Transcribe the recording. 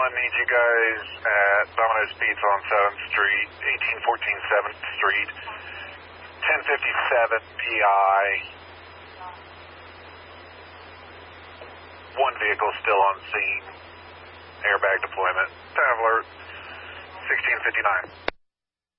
need you guys at Domino's Pizza on 7th Street, 1814 7th Street, 1057 PI. One vehicle still on scene. Airbag deployment. Time alert, 1659.